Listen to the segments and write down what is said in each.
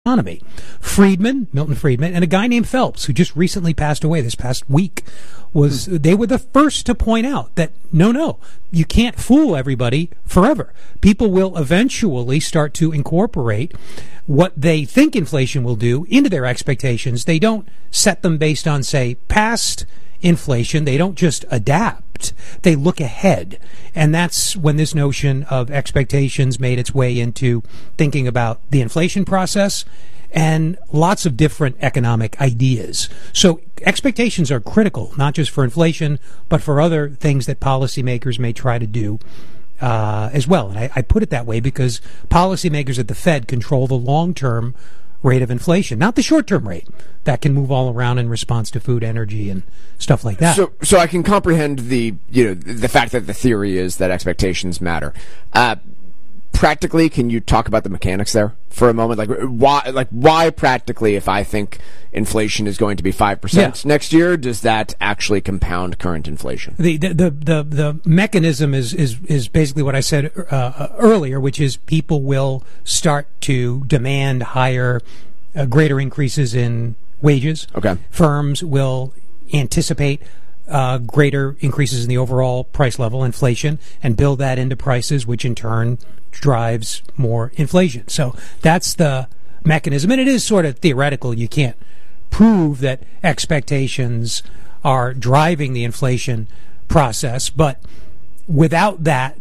economy. Milton Friedman, and a guy named Phelps, who just recently passed away this past week, they were the first to point out that no, you can't fool everybody forever. People will eventually start to incorporate what they think inflation will do into their expectations. They don't set them based on, say, past inflation. They don't just adapt. They look ahead. And that's when this notion of expectations made its way into thinking about the inflation process and lots of different economic ideas. So expectations are critical, not just for inflation, but for other things that policymakers may try to do as well. And I put it that way because policymakers at the Fed control the long-term rate of inflation, not the short-term rate that can move all around in response to food, energy, and stuff like that. So I can comprehend the fact that the theory is that expectations matter. Practically, can you talk about the mechanics there for a moment? Why practically, if I think inflation is going to be 5% next year, does that actually compound current inflation? The mechanism is basically what I said earlier, which is people will start to demand greater increases in wages. Okay. Firms will anticipate greater increases in the overall price level, inflation, and build that into prices, which in turn drives more inflation. So that's the mechanism. And it is sort of theoretical. You can't prove that expectations are driving the inflation process, but without that,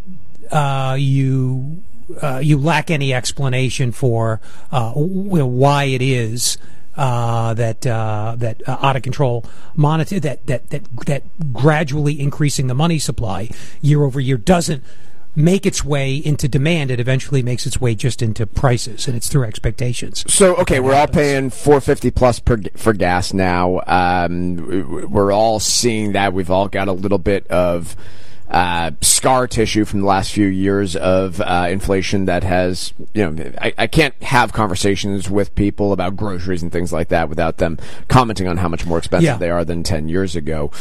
you lack any explanation for why it is that out of control that gradually increasing the money supply year over year doesn't make its way into demand. It eventually makes its way just into prices, and it's through expectations. So, okay, we're all paying $4.50 plus for gas now. We're all seeing that. We've all got a little bit of scar tissue from the last few years of inflation that has, I can't have conversations with people about groceries and things like that without them commenting on how much more expensive they are than 10 years ago.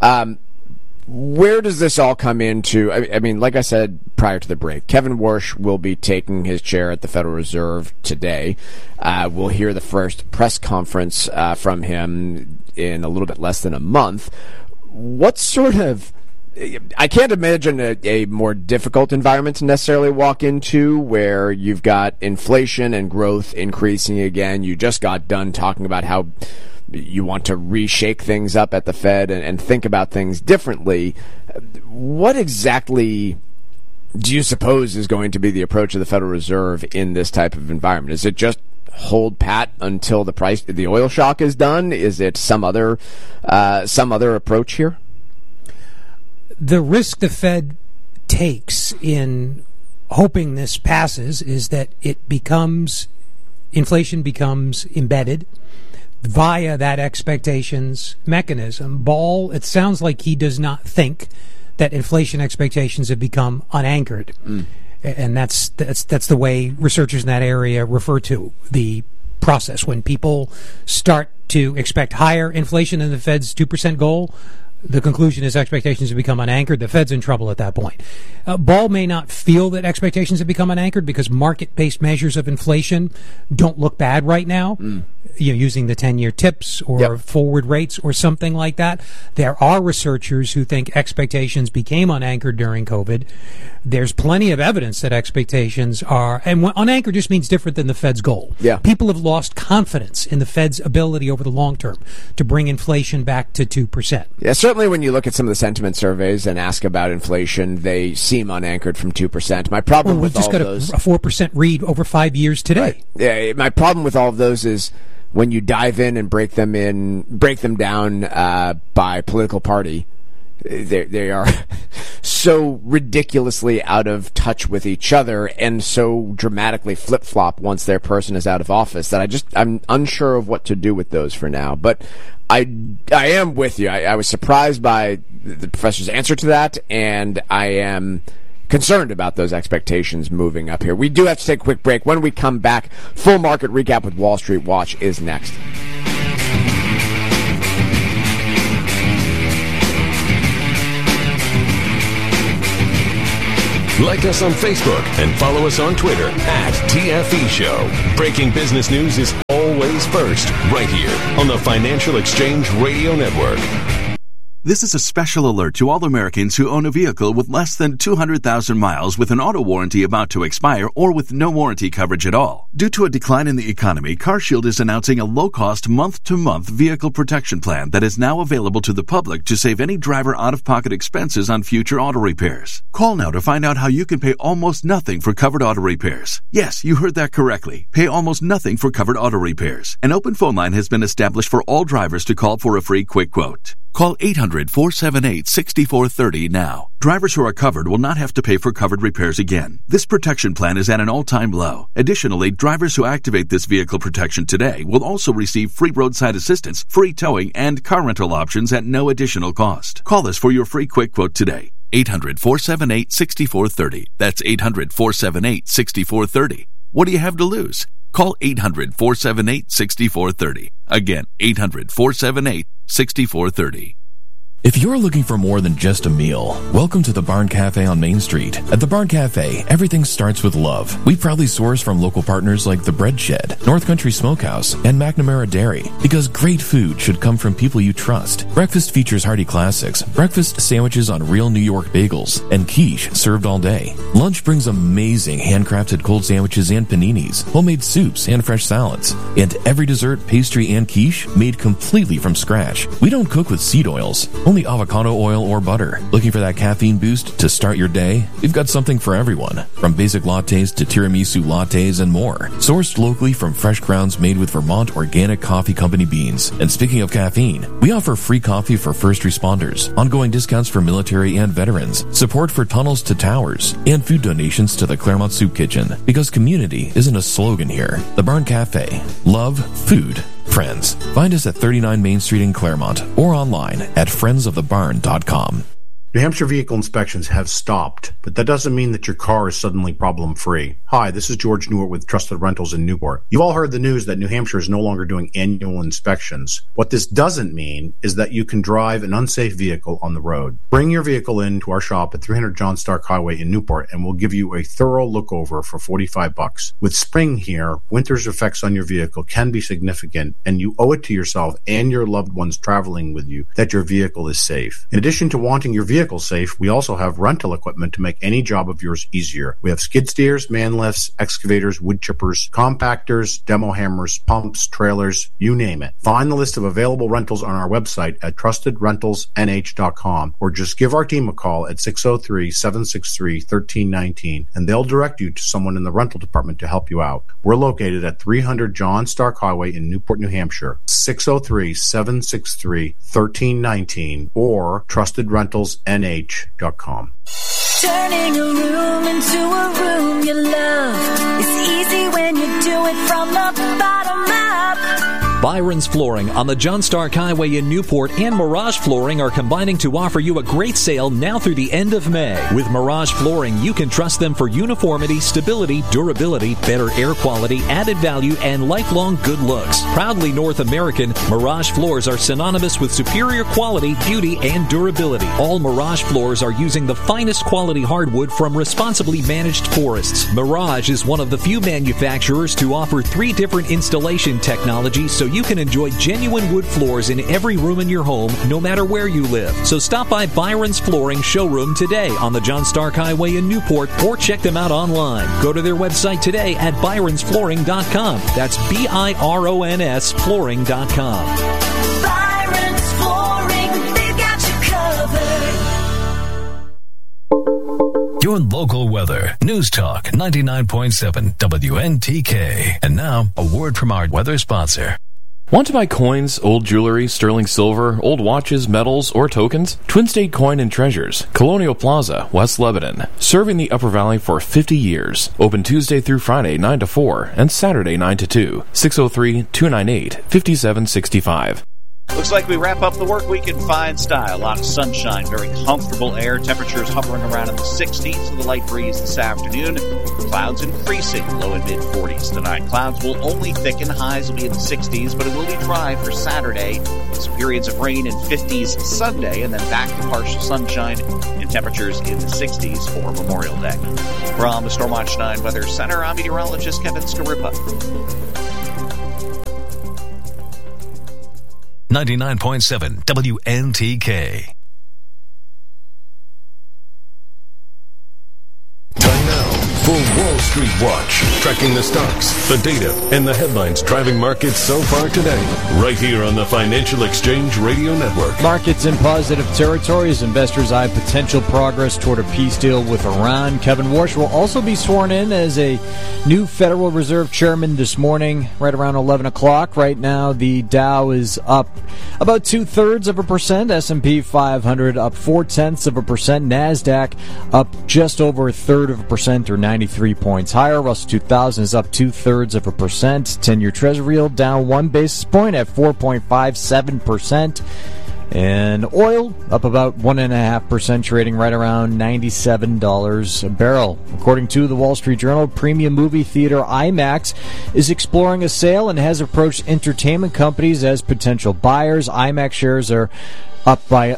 Where does this all come into? I mean, like I said prior to the break, Kevin Warsh will be taking his chair at the Federal Reserve today. We'll hear the first press conference from him in a little bit less than a month. What sort of... I can't imagine a more difficult environment to necessarily walk into, where you've got inflation and growth increasing again. You just got done talking about how you want to reshake things up at the Fed and think about things differently. What exactly do you suppose is going to be the approach of the Federal Reserve in this type of environment? Is it just hold pat until the oil shock is done? Is it some other approach here? The risk the Fed takes in hoping this passes is that inflation becomes embedded via that expectations mechanism. Ball, it sounds like he does not think that inflation expectations have become unanchored. And that's the way researchers in that area refer to the process. When people start to expect higher inflation than the Fed's 2% goal, the conclusion is expectations have become unanchored. The Fed's in trouble at that point. Ball may not feel that expectations have become unanchored because market-based measures of inflation don't look bad right now. Using the 10-year tips or forward rates or something like that. There are researchers who think expectations became unanchored during COVID. There's plenty of evidence that expectations are, and unanchored just means different than the Fed's goal. People have lost confidence in the Fed's ability over the long term to bring inflation back to 2%. Yeah, certainly when you look at some of the sentiment surveys and ask about inflation, they seem unanchored from 2%. My problem with all of those... We've just got a 4% read over 5 years today. Right. Yeah, my problem with all of those is when you dive in and break them down by political party, they are so ridiculously out of touch with each other and so dramatically flip-flop once their person is out of office that I'm unsure of what to do with those for now. But I am with you. I was surprised by the professor's answer to that, and I am concerned about those expectations moving up here. We do have to take a quick break. When we come back, full market recap with Wall Street Watch is next. Like us on Facebook and follow us on Twitter @TFE Show. Breaking business news is always first, right here on the Financial Exchange Radio Network. This is a special alert to all Americans who own a vehicle with less than 200,000 miles with an auto warranty about to expire or with no warranty coverage at all. Due to a decline in the economy, CarShield is announcing a low-cost month-to-month vehicle protection plan that is now available to the public to save any driver out-of-pocket expenses on future auto repairs. Call now to find out how you can pay almost nothing for covered auto repairs. Yes, you heard that correctly. Pay almost nothing for covered auto repairs. An open phone line has been established for all drivers to call for a free quick quote. Call 800-478-6430 now. Drivers who are covered will not have to pay for covered repairs again. This protection plan is at an all-time low. Additionally, drivers who activate this vehicle protection today will also receive free roadside assistance, free towing, and car rental options at no additional cost. Call us for your free quick quote today. 800-478-6430. That's 800-478-6430. What do you have to lose? Call 800-478-6430. Again, 800-478-6430. If you're looking for more than just a meal, welcome to the Barn Cafe on Main Street. At the Barn Cafe, everything starts with love. We proudly source from local partners like The Bread Shed, North Country Smokehouse, and McNamara Dairy, because great food should come from people you trust. Breakfast features hearty classics, breakfast sandwiches on real New York bagels, and quiche served all day. Lunch brings amazing handcrafted cold sandwiches and paninis, homemade soups and fresh salads, and every dessert, pastry, and quiche made completely from scratch. We don't cook with seed oils, only avocado oil or butter. Looking for that caffeine boost to start your day? We've got something for everyone, from basic lattes to tiramisu lattes and more. Sourced locally from fresh grounds made with Vermont Organic Coffee Company beans. And speaking of caffeine, we offer free coffee for first responders, ongoing discounts for military and veterans, support for tunnels to towers, and food donations to the Claremont Soup Kitchen. Because community isn't a slogan here. The Barn Cafe. Love, food, friends. Find us at 39 Main Street in Claremont or online at friendsofthebarn.com. New Hampshire vehicle inspections have stopped, but that doesn't mean that your car is suddenly problem-free. Hi, this is George Newart with Trusted Rentals in Newport. You've all heard the news that New Hampshire is no longer doing annual inspections. What this doesn't mean is that you can drive an unsafe vehicle on the road. Bring your vehicle in to our shop at 300 John Stark Highway in Newport, and we'll give you a thorough look over for $45. With spring here, winter's effects on your vehicle can be significant, and you owe it to yourself and your loved ones traveling with you that your vehicle is safe. In addition to wanting your vehicle safe, we also have rental equipment to make any job of yours easier. We have skid steers, man lifts, excavators, wood chippers, compactors, demo hammers, pumps, trailers, you name it. Find the list of available rentals on our website at trustedrentalsnh.com or just give our team a call at 603-763-1319 and they'll direct you to someone in the rental department to help you out. We're located at 300 John Stark Highway in Newport, New Hampshire, 603-763-1319 or trustedrentalsnh.com. Turning a room into a room you love. It's easy when you do it from the bottom up. Byron's Flooring on the John Stark Highway in Newport and Mirage Flooring are combining to offer you a great sale now through the end of May. With Mirage Flooring, you can trust them for uniformity, stability, durability, better air quality, added value, and lifelong good looks. Proudly North American, Mirage floors are synonymous with superior quality, beauty, and durability. All Mirage floors are using the finest quality hardwood from responsibly managed forests. Mirage is one of the few manufacturers to offer 3 different installation technologies so you can enjoy genuine wood floors in every room in your home, no matter where you live. So stop by Byron's Flooring showroom today on the John Stark Highway in Newport or check them out online. Go to their website today at byronsflooring.com. That's BIRONS flooring.com. Byron's Flooring, they've got you covered. Your local weather. News Talk 99.7 WNTK. And now, a word from our weather sponsor. Want to buy coins, old jewelry, sterling silver, old watches, medals, or tokens? Twin State Coin and Treasures, Colonial Plaza, West Lebanon. Serving the Upper Valley for 50 years. Open Tuesday through Friday 9 to 4 and Saturday 9 to 2. 603-298-5765. Looks like we wrap up the work week in fine style. A lot of sunshine, very comfortable air. Temperatures hovering around in the 60s with a light breeze this afternoon. Clouds increasing, low and mid-40s tonight. Clouds will only thicken. Highs will be in the 60s, but it will be dry for Saturday. Some periods of rain in 50s Sunday, and then back to partial sunshine into Temperatures in the 60s for Memorial Day. From the Stormwatch 9 Weather Center, I'm meteorologist Kevin Scarippa. 99.7 WNTK. Time now for Wall Street Watch, tracking the stocks, the data, and the headlines driving markets so far today. Right here on the Financial Exchange Radio Network. Markets in positive territory as investors eye potential progress toward a peace deal with Iran. Kevin Warsh will also be sworn in as a new Federal Reserve chairman this morning, right around 11 o'clock. Right now, the Dow is up about 0.2%. S&P 500 up 0.4%. NASDAQ up just over 0.33% or 93 points higher. Russell 2000 is up 0.2%. 10-year Treasury yield down 1 basis point at 4.57%. And oil up about 1.5%, trading right around $97 a barrel. According to the Wall Street Journal, premium movie theater IMAX is exploring a sale and has approached entertainment companies as potential buyers. IMAX shares are up by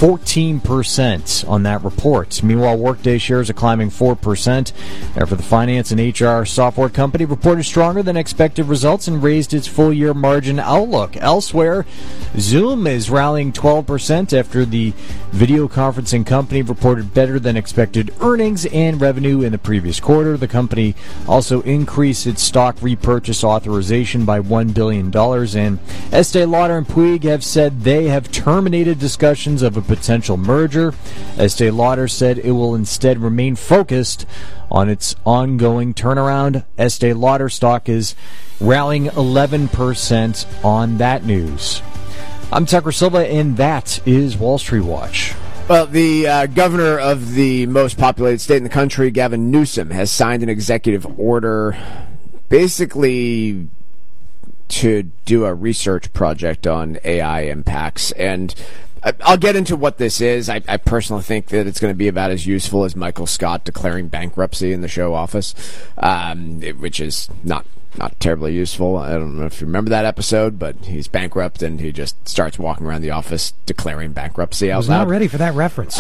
14% on that report. Meanwhile, Workday shares are climbing 4%. After the finance and HR software company reported stronger than expected results and raised its full-year margin outlook. Elsewhere, Zoom is rallying 12% after the video conferencing company reported better than expected earnings and revenue in the previous quarter. The company also increased its stock repurchase authorization by $1 billion. And Estee Lauder and Puig have said they have terminated discussions of a potential merger. Estee Lauder said it will instead remain focused on its ongoing turnaround. Estee Lauder stock is rallying 11% on that news. I'm Tucker Silva, and that is Wall Street Watch. Well, the governor of the most populated state in the country, Gavin Newsom, has signed an executive order basically to do a research project on AI impacts. And I'll get into what this is. I personally think that it's going to be about as useful as Michael Scott declaring bankruptcy in the show Office, which is not terribly useful. I don't know if you remember that episode, but he's bankrupt and he just starts walking around the office declaring bankruptcy out loud. I was not ready for that reference.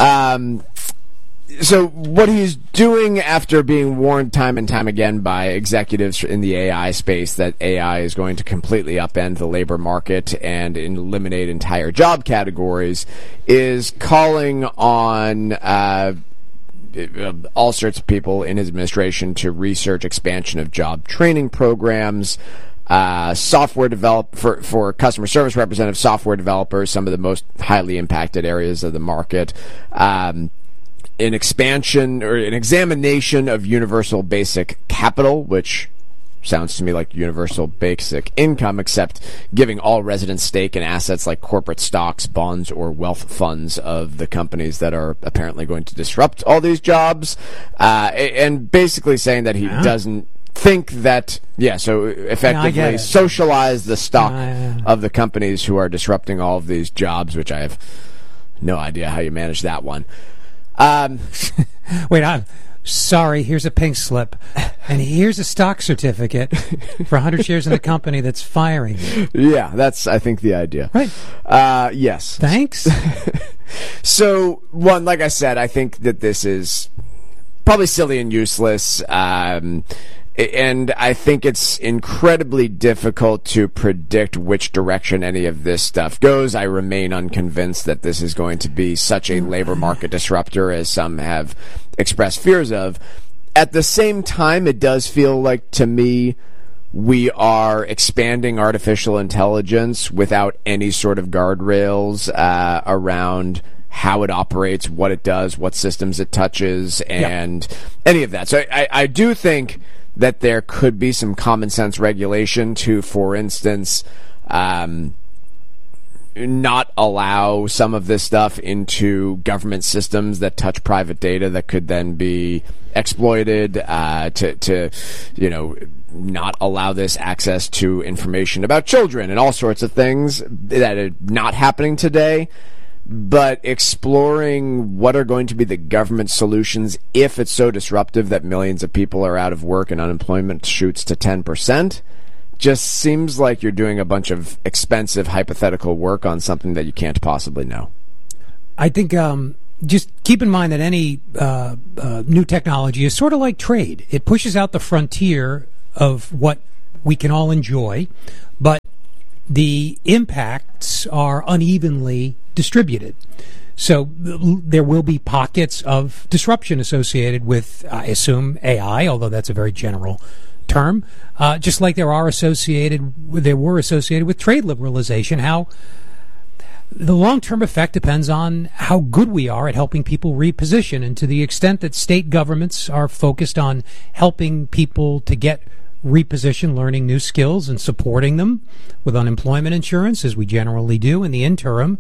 So what he's doing after being warned time and time again by executives in the AI space that AI is going to completely upend the labor market and eliminate entire job categories is calling on all sorts of people in his administration to research expansion of job training programs, software for customer service representatives, software developers, some of the most highly impacted areas of the market, an expansion or an examination of universal basic capital, which sounds to me like universal basic income, except giving all residents stake in assets like corporate stocks, bonds, or wealth funds of the companies that are apparently going to disrupt all these jobs, and basically saying that he doesn't think that, so effectively socialize the stock of the companies who are disrupting all of these jobs, which I have no idea how you manage that one. Wait, I'm sorry, here's a pink slip, and here's a stock certificate for 100 shares in the company that's firing you. Yeah, that's, I think, the idea. Right. Yes. Thanks. So, one, like I said, I think that this is probably silly and useless, and I think it's incredibly difficult to predict which direction any of this stuff goes. I remain unconvinced that this is going to be such a labor market disruptor as some have expressed fears of. At the same time, it does feel like, to me, we are expanding artificial intelligence without any sort of guardrails around how it operates, what it does, what systems it touches, and any of that. So I do think that there could be some common sense regulation to, for instance, not allow some of this stuff into government systems that touch private data that could then be exploited, to not allow this access to information about children and all sorts of things that are not happening today. But exploring what are going to be the government solutions if it's so disruptive that millions of people are out of work and unemployment shoots to 10% just seems like you're doing a bunch of expensive hypothetical work on something that you can't possibly know. I think just keep in mind that any new technology is sort of like trade. It pushes out the frontier of what we can all enjoy, but the impacts are unevenly distributed. So there will be pockets of disruption associated with, I assume, AI, although that's a very general term, just like there were associated with trade liberalization. How the long-term effect depends on how good we are at helping people reposition, and to the extent that state governments are focused on helping people to get repositioned, learning new skills, and supporting them with unemployment insurance, as we generally do in the interim,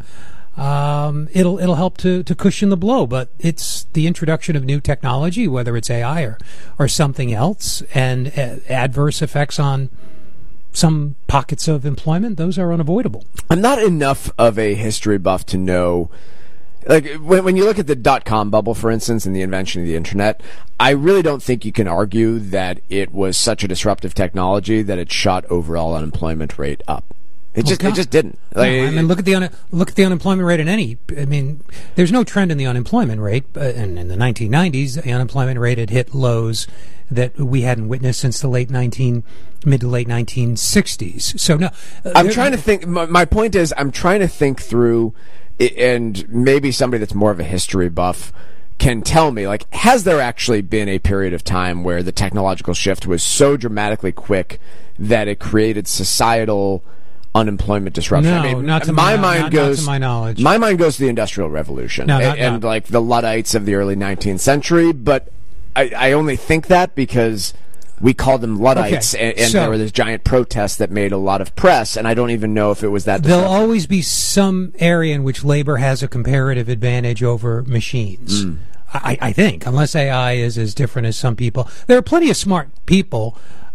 it'll help to cushion the blow. But it's the introduction of new technology, whether it's AI or something else, and adverse effects on some pockets of employment, those are unavoidable. I'm not enough of a history buff to know, like, when you look at the dot-com bubble, for instance, and the invention of the internet, I really don't think you can argue that it was such a disruptive technology that it shot overall unemployment rate up. It just didn't. Like, no, I mean, look at the unemployment rate in any. I mean, there's no trend in the unemployment rate. And in the 1990s, the unemployment rate had hit lows that we hadn't witnessed since the mid to late 1960s. So no, I'm trying to think. My point is, I'm trying to think through, and maybe somebody that's more of a history buff can tell me, like, has there actually been a period of time where the technological shift was so dramatically quick that it created societal unemployment disruption? No, I mean, not to my my mind goes. Not to my knowledge. My mind goes to the Industrial Revolution and like the Luddites of the early 19th century. But I only think that because we called them Luddites, and there were this giant protests that made a lot of press, and I don't even know if it was that. There'll always be some area in which labor has a comparative advantage over machines. I think, unless AI is as different as some people. There are plenty of smart people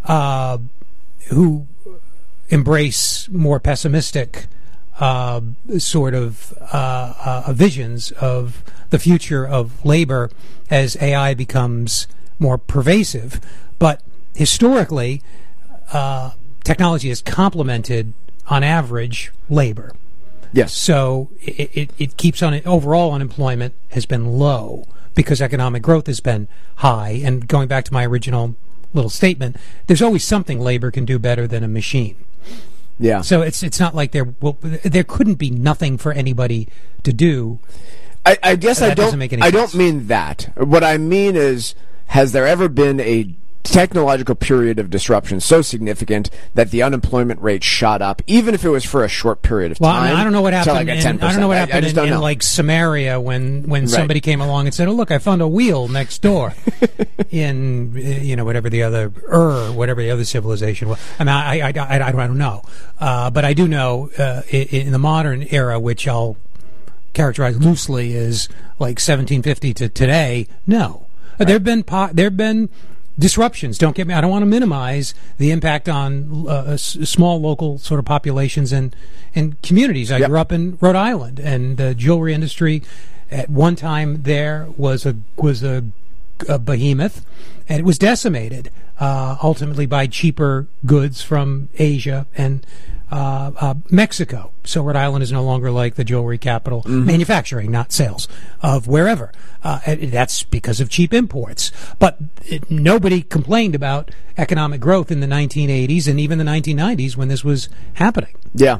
who embrace more pessimistic sort of visions of the future of labor as AI becomes more pervasive. But historically, technology has complemented, on average, labor. Yes. So it keeps on. Overall unemployment has been low because economic growth has been high. And going back to my original little statement, there's always something labor can do better than a machine. Yeah. So it's not like there couldn't be nothing for anybody to do. I guess I don't mean that. What I mean is, has there ever been a technological period of disruption so significant that the unemployment rate shot up, even if it was for a short period of time? Well, I mean, I don't know what happened. Like I don't know what happened in like Samaria when somebody came along and said, "Oh, look, I found a wheel next door," in whatever the other civilization was. I mean, I don't know, but I do know in the modern era, which I'll characterize loosely as like 1750 to today. No, right. There have been disruptions. Don't get me. I don't want to minimize the impact on small local sort of populations and communities. I grew up in Rhode Island, and the jewelry industry at one time there was a behemoth, and it was decimated ultimately by cheaper goods from Asia and Mexico. So Rhode Island is no longer like the jewelry capital, manufacturing, not sales, of wherever. That's because of cheap imports. But nobody complained about economic growth in the 1980s and even the 1990s when this was happening. Yeah.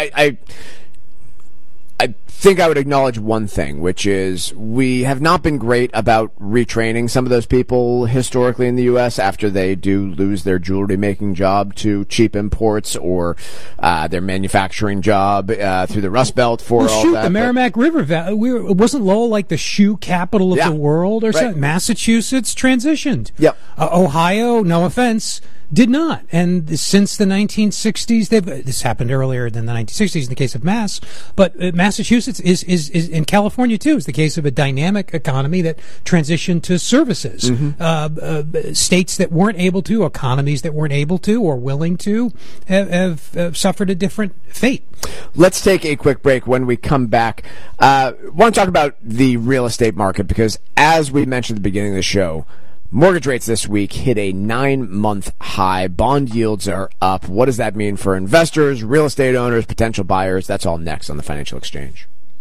I think I would acknowledge one thing, which is we have not been great about retraining some of those people historically in the U.S. after they do lose their jewelry-making job to cheap imports or their manufacturing job through the Rust Belt for all that. The Merrimack River Valley, wasn't Lowell like the shoe capital of the world or something? Massachusetts transitioned. Yep. Ohio, no offense, did not. And since the 1960s, this happened earlier than the 1960s in the case of Mass, but Massachusetts is in California too, is the case of a dynamic economy that transitioned to services. States that weren't able to, economies that weren't able to or willing to, have suffered a different fate. Let's take a quick break. When we come back, I want to talk about the real estate market because, as we mentioned at the beginning of the show, mortgage rates this week hit a 9-month high. Bond yields are up. What does that mean for investors, real estate owners, potential buyers? That's all next on the Financial Exchange.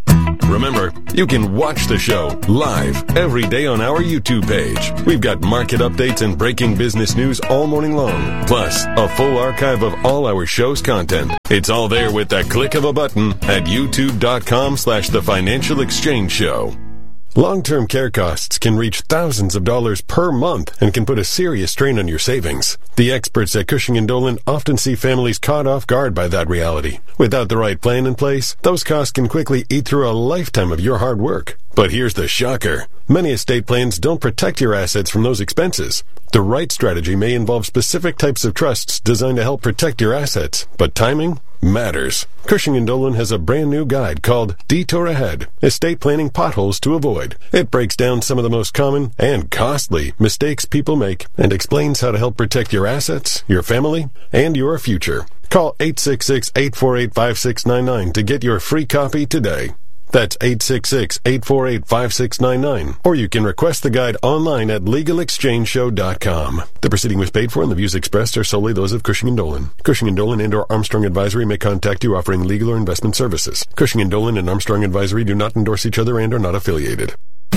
Remember, you can watch the show live every day on our YouTube page. We've got market updates and breaking business news all morning long, plus a full archive of all our show's content. It's all there with the click of a button at youtube.com/The Financial Exchange Show. Long-term care costs can reach thousands of dollars per month and can put a serious strain on your savings. The experts at Cushing & Dolan often see families caught off guard by that reality. Without the right plan in place, those costs can quickly eat through a lifetime of your hard work. But here's the shocker. Many estate plans don't protect your assets from those expenses. The right strategy may involve specific types of trusts designed to help protect your assets, but timing matters. Cushing & Dolan has a brand new guide called Detour Ahead, Estate Planning Potholes to Avoid. It breaks down some of the most common and costly mistakes people make and explains how to help protect your assets, your family, and your future. Call 866-848-5699 to get your free copy today. That's 866-848-5699. Or you can request the guide online at LegalExchangeShow.com. The proceeding was paid for and the views expressed are solely those of Cushing & Dolan. Cushing & Dolan and or Armstrong Advisory may contact you offering legal or investment services. Cushing & Dolan and Armstrong Advisory do not endorse each other and are not affiliated.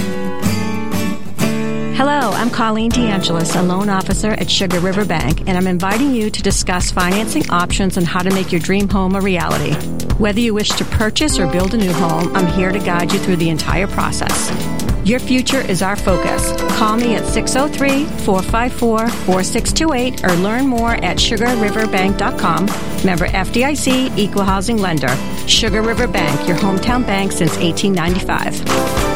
Hello, I'm Colleen DeAngelis, a loan officer at Sugar River Bank, and I'm inviting you to discuss financing options and how to make your dream home a reality. Whether you wish to purchase or build a new home, I'm here to guide you through the entire process. Your future is our focus. Call me at 603-454-4628 or learn more at sugarriverbank.com. Member FDIC, Equal Housing Lender. Sugar River Bank, your hometown bank since 1895.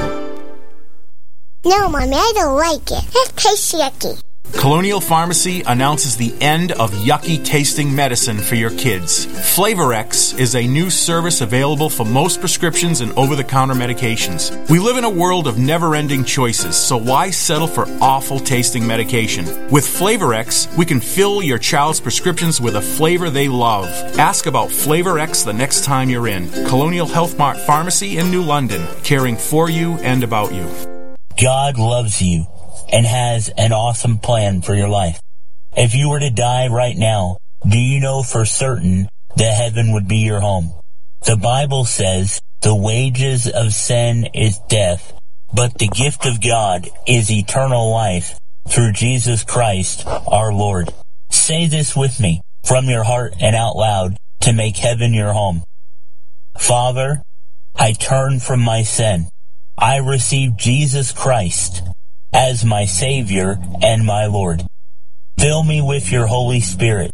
No, Mommy, I don't like it. It tastes yucky. Colonial Pharmacy announces the end of yucky tasting medicine for your kids. Flavorex is a new service available for most prescriptions and over-the-counter medications. We live in a world of never-ending choices, so why settle for awful tasting medication? With Flavorex, we can fill your child's prescriptions with a flavor they love. Ask about Flavorex the next time you're in. Colonial Health Mart Pharmacy in New London, caring for you and about you. God loves you and has an awesome plan for your life. If you were to die right now, do you know for certain that heaven would be your home? The Bible says the wages of sin is death, but the gift of God is eternal life through Jesus Christ our Lord. Say this with me from your heart and out loud to make heaven your home. Father, I turn from my sin. I receive Jesus Christ as my Savior and my Lord. Fill me with your Holy Spirit.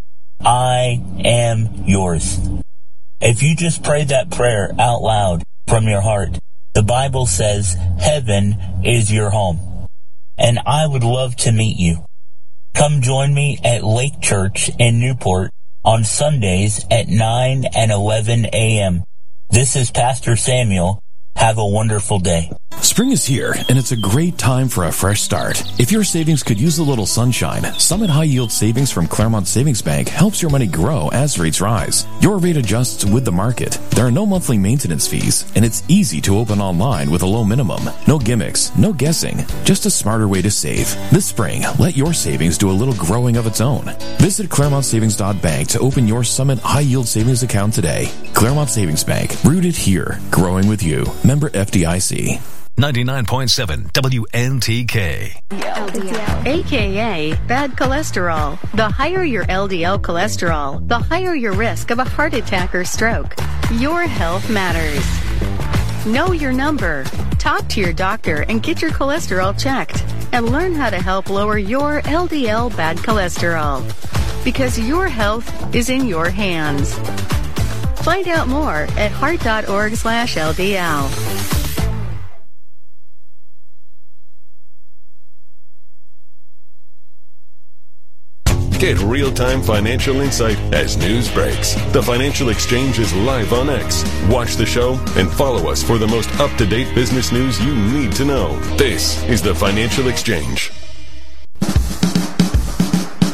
I am yours. If you just prayed that prayer out loud from your heart, the Bible says heaven is your home. And I would love to meet you. Come join me at Lake Church in Newport on Sundays at 9 and 11 a.m. This is Pastor Samuel. Have a wonderful day. Spring is here, and it's a great time for a fresh start. If your savings could use a little sunshine, Summit High Yield Savings from Claremont Savings Bank helps your money grow as rates rise. Your rate adjusts with the market. There are no monthly maintenance fees, and it's easy to open online with a low minimum. No gimmicks, no guessing, just a smarter way to save. This spring, let your savings do a little growing of its own. Visit ClaremontSavings.bank to open your Summit High Yield Savings account today. Claremont Savings Bank, rooted here, growing with you. Member FDIC. 99.7 WNTK. AKA bad cholesterol. The higher your LDL cholesterol, the higher your risk of a heart attack or stroke. Your health matters. Know your number. Talk to your doctor and get your cholesterol checked. And learn how to help lower your LDL bad cholesterol. Because your health is in your hands. Find out more at heart.org/LDL. Get real-time financial insight as news breaks. The Financial Exchange is live on X. Watch the show and follow us for the most up-to-date business news you need to know. This is the Financial Exchange.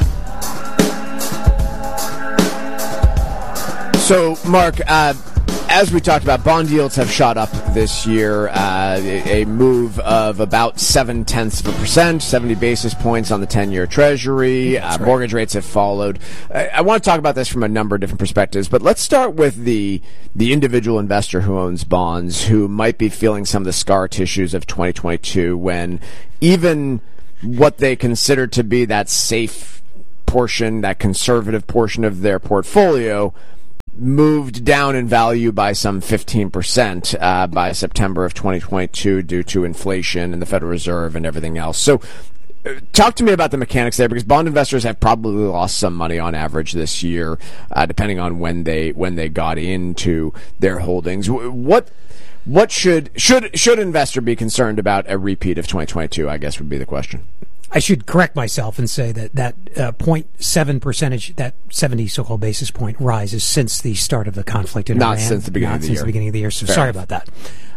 So, Mark, As we talked about, bond yields have shot up this year, a move of about 0.7%, 70 basis points on the 10-year Treasury. Right. Mortgage rates have followed. I want to talk about this from a number of different perspectives, but let's start with the individual investor who owns bonds, who might be feeling some of the scar tissues of 2022 when even what they consider to be that safe portion, that conservative portion of their portfolio, moved down in value by some 15% by September of 2022 due to inflation and the Federal Reserve and everything else. So talk to me about the mechanics there, because bond investors have probably lost some money on average this year, depending on when they got into their holdings. What should investor be concerned about a repeat of 2022, I guess would be the question. I should correct myself and say that 0.7 percentage, that 70 so-called basis point rise is since the start of the conflict in Iran. Not since the beginning of the year. So sorry about that.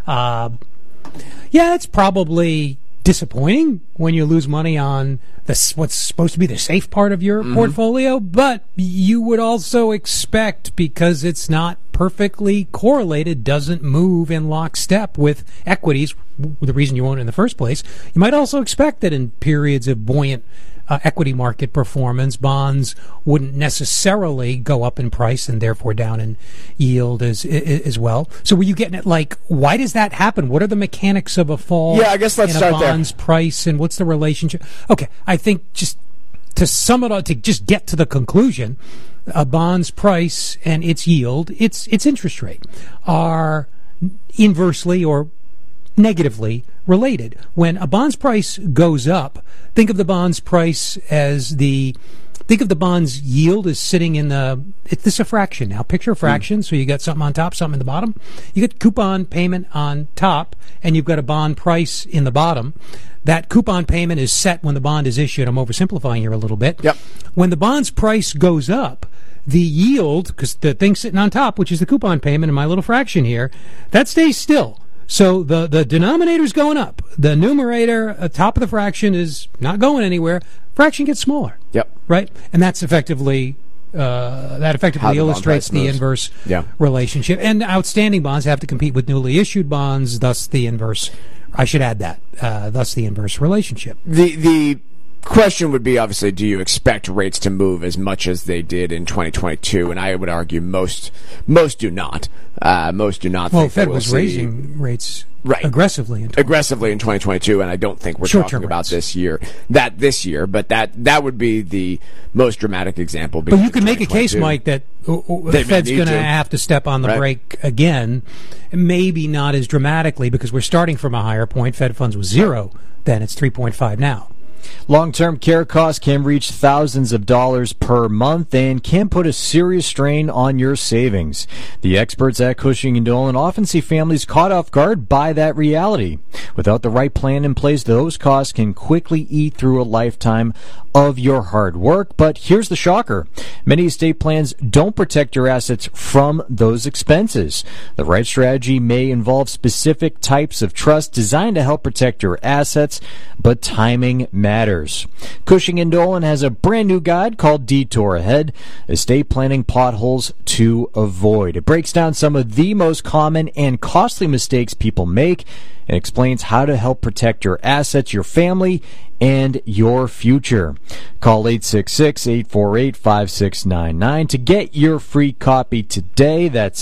Yeah, it's probably disappointing when you lose money on what's supposed to be the safe part of your portfolio, but you would also expect, because it's not perfectly correlated, doesn't move in lockstep with equities, the reason you own it in the first place, you might also expect that in periods of buoyant equity market performance, bonds wouldn't necessarily go up in price and therefore down in yield as well. So were you getting at, like, why does that happen? What are the mechanics of a fall? Yeah, I guess let's start there. Bond's price, and what's the relationship? Okay, I think just to sum it all, to just get to the conclusion, a bond's price and its yield, its interest rate, are inversely or negatively related. When a bond's price goes up, think of the bond's price as think of the bond's yield as sitting in this is a fraction now. Picture a fraction, so you got something on top, something in the bottom. You get coupon payment on top, and you've got a bond price in the bottom. That coupon payment is set when the bond is issued. I'm oversimplifying here a little bit. Yep. When the bond's price goes up, the yield, because the thing sitting on top, which is the coupon payment in my little fraction here, that stays still. So the denominator's going up. The numerator, top of the fraction, is not going anywhere. Fraction gets smaller. Yep. Right? And that's effectively illustrates the inverse relationship. And outstanding bonds have to compete with newly issued bonds, thus the inverse. I should add that. Thus the inverse relationship. The question would be, obviously, do you expect rates to move as much as they did in 2022? And I would argue most do not. Most do not. Well, Fed was raising rates aggressively in 2022, and I don't think we're talking about this year. But that would be the most dramatic example. But you can make a case, Mike, that the Fed's going to have to step on the brake again. Maybe not as dramatically, because we're starting from a higher point. Fed funds was 0 then; it's 3.5 now. Long-term care costs can reach thousands of dollars per month and can put a serious strain on your savings. The experts at Cushing & Dolan often see families caught off guard by that reality. Without the right plan in place, those costs can quickly eat through a lifetime of your hard work. But here's the shocker. Many estate plans don't protect your assets from those expenses. The right strategy may involve specific types of trust designed to help protect your assets, but timing matters. Cushing & Dolan has a brand new guide called Detour Ahead, Estate Planning Potholes to Avoid. It breaks down some of the most common and costly mistakes people make and explains how to help protect your assets, your family, and your future. Call 866-848-5699 to get your free copy today. That's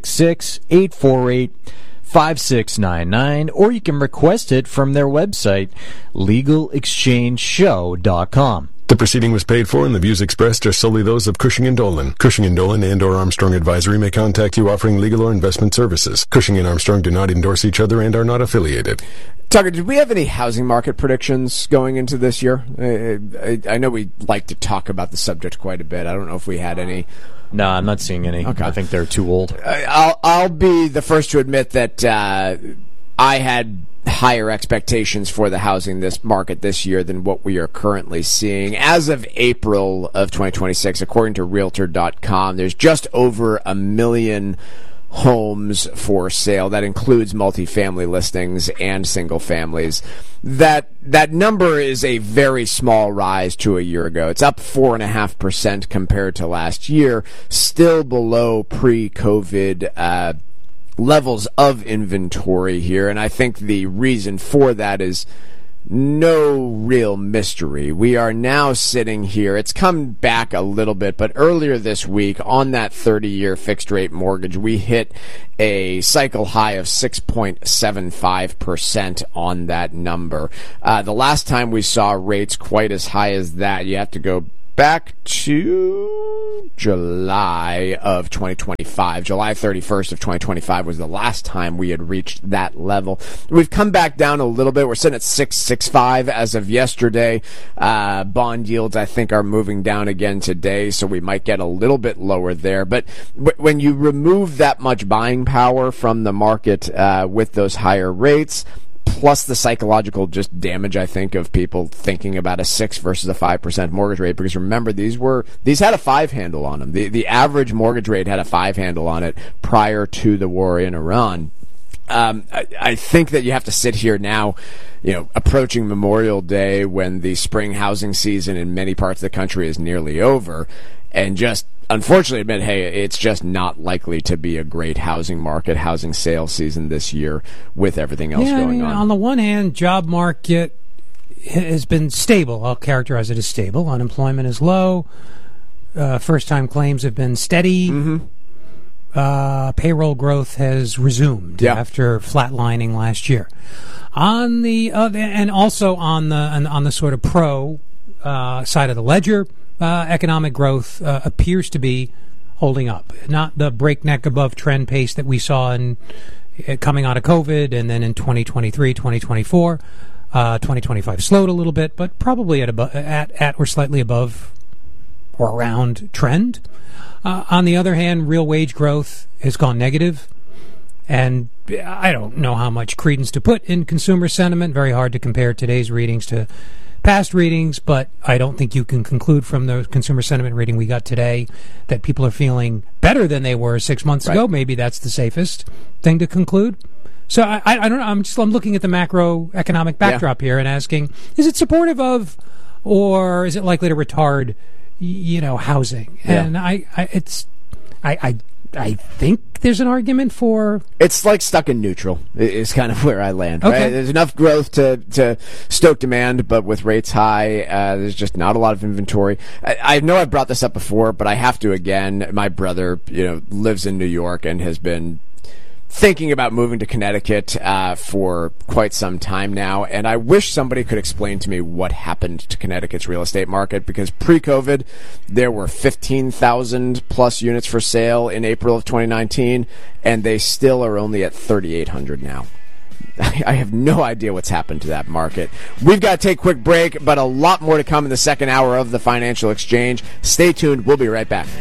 866-848-5699, or you can request it from their website, LegalExchangeShow.com. The proceeding was paid for, and the views expressed are solely those of Cushing & Dolan. Cushing & Dolan and or Armstrong Advisory may contact you offering legal or investment services. Cushing and Armstrong do not endorse each other and are not affiliated. Tucker, did we have any housing market predictions going into this year? I know we like to talk about the subject quite a bit. I don't know if we had any. No, I'm not seeing any. Okay. I think they're too old. I'll be the first to admit that I had higher expectations for the housing market this year than what we are currently seeing. As of April of 2026, according to Realtor.com, there's just over 1 million homes for sale. That includes multifamily listings and single families. That number is a very small rise to a year ago. It's up 4.5% compared to last year, still below pre-COVID levels of inventory here, and I think the reason for that is no real mystery. We are now sitting here. It's come back a little bit, but earlier this week on that 30-year fixed-rate mortgage, we hit a cycle high of 6.75% on that number. The last time we saw rates quite as high as that, you have to go back to July of 2025. July 31st of 2025 was the last time we had reached that level. We've come back down a little bit. We're sitting at 6.65 as of yesterday. Bond yields, I think, are moving down again today, so we might get a little bit lower there. But when you remove that much buying power from the market with those higher rates, plus the psychological just damage, I think, of people thinking about a 6 versus a 5% mortgage rate, because remember, these had a 5 handle on them. The average mortgage rate had a 5 handle on it prior to the war in Iran. I think that you have to sit here now, approaching Memorial Day, when the spring housing season in many parts of the country is nearly over, and just unfortunately admit, hey, it's just not likely to be a great housing market, housing sales season this year with everything else going on. On the one hand, job market has been stable. I'll characterize it as stable. Unemployment is low. First-time claims have been steady. Mm-hmm. Payroll growth has resumed after flatlining last year. On the and also on the sort of pro side of the ledger, economic growth appears to be holding up. Not the breakneck above trend pace that we saw in coming out of COVID, and then in 2023, 2024. 2025 slowed a little bit, but probably at or slightly above or around trend. On the other hand, real wage growth has gone negative, and I don't know how much credence to put in consumer sentiment. Very hard to compare today's readings to past readings, but I don't think you can conclude from the consumer sentiment reading we got today that people are feeling better than they were 6 months ago. Maybe that's the safest thing to conclude. So I don't know. I'm looking at the macroeconomic backdrop here and asking: is it supportive of, or is it likely to retard, housing? And I think there's an argument for... It's like stuck in neutral is kind of where I land. Okay. Right? There's enough growth to stoke demand, but with rates high, there's just not a lot of inventory. I know I've brought this up before, but I have to again. My brother, lives in New York and has been thinking about moving to Connecticut for quite some time now, and I wish somebody could explain to me what happened to Connecticut's real estate market, because pre-COVID there were 15,000 plus units for sale in April of 2019, and they still are only at 3,800 now. I have no idea what's happened to that market. We've got to take a quick break, but a lot more to come in the second hour of the Financial Exchange. Stay tuned. We'll be right back.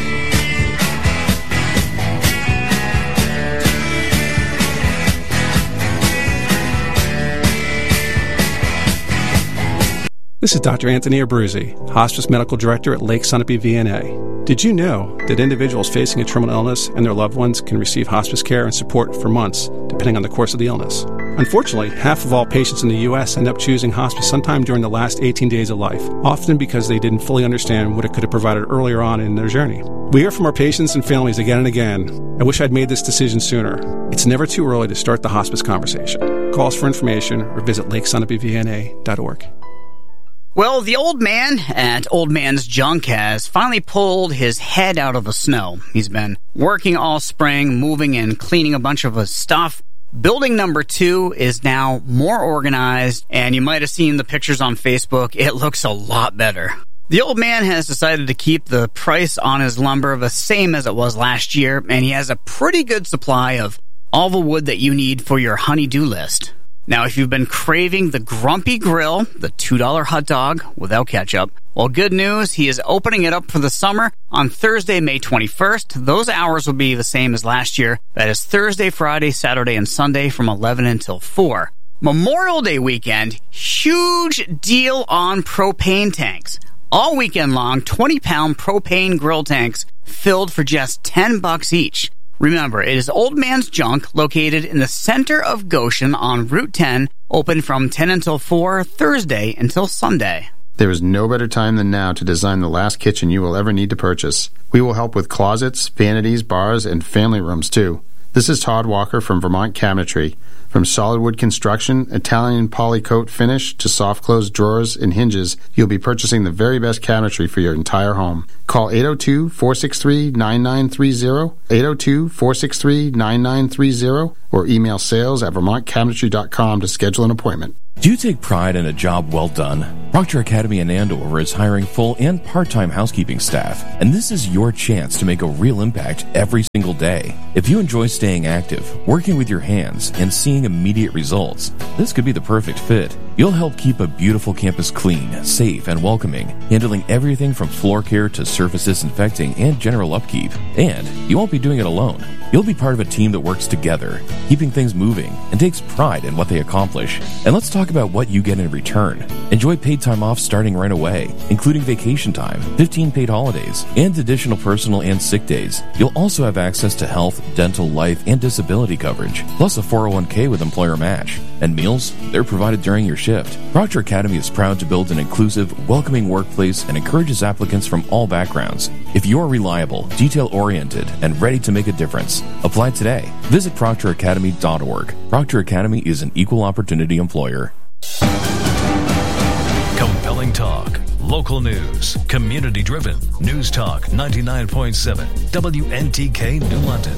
This is Dr. Anthony Abruzzi, Hospice Medical Director at Lake Sunapee VNA. Did you know that individuals facing a terminal illness and their loved ones can receive hospice care and support for months, depending on the course of the illness? Unfortunately, half of all patients in the U.S. end up choosing hospice sometime during the last 18 days of life, often because they didn't fully understand what it could have provided earlier on in their journey. We hear from our patients and families again and again: I wish I'd made this decision sooner. It's never too early to start the hospice conversation. Call us for information or visit lakesunapeevna.org. Well, the old man at Old Man's Junk has finally pulled his head out of the snow. He's been working all spring, moving and cleaning a bunch of his stuff. Building number 2 is now more organized, and you might have seen the pictures on Facebook. It looks a lot better. The old man has decided to keep the price on his lumber the same as it was last year, and he has a pretty good supply of all the wood that you need for your honey-do list. Now, if you've been craving the Grumpy Grill, the $2 hot dog without ketchup, well, good news, he is opening it up for the summer on Thursday, May 21st. Those hours will be the same as last year. That is Thursday, Friday, Saturday, and Sunday from 11 until 4. Memorial Day weekend, huge deal on propane tanks. All weekend long, 20-pound propane grill tanks filled for just $10 each. Remember, it is Old Man's Junk, located in the center of Goshen on Route 10, open from 10 until 4, Thursday until Sunday. There is no better time than now to design the last kitchen you will ever need to purchase. We will help with closets, vanities, bars, and family rooms, too. The This is Todd Walker from Vermont Cabinetry. From solid wood construction, Italian polycoat finish to soft close drawers and hinges, you'll be purchasing the very best cabinetry for your entire home. Call 802-463-9930, 802-463-9930, or email sales@vermontcabinetry.com to schedule an appointment. Do you take pride in a job well done? Proctor Academy in Andover is hiring full and part-time housekeeping staff, and this is your chance to make a real impact every single day. If you enjoy staying active, working with your hands, and seeing immediate results, this could be the perfect fit. You'll help keep a beautiful campus clean, safe, and welcoming, handling everything from floor care to surface disinfecting and general upkeep. And you won't be doing it alone. You'll be part of a team that works together, keeping things moving, and takes pride in what they accomplish. And let's talk about what you get in return. Enjoy paid time off starting right away, including vacation time, 15 paid holidays, and additional personal and sick days. You'll also have access to health, dental, life, and disability coverage, plus a 401k with employer match. And meals, they're provided during your shift. Proctor Academy is proud to build an inclusive, welcoming workplace and encourages applicants from all backgrounds. If you're reliable, detail-oriented, and ready to make a difference, apply today. Visit proctoracademy.org. Proctor Academy is an equal opportunity employer. Compelling talk, local news, community-driven. News Talk 99.7 WNTK New London.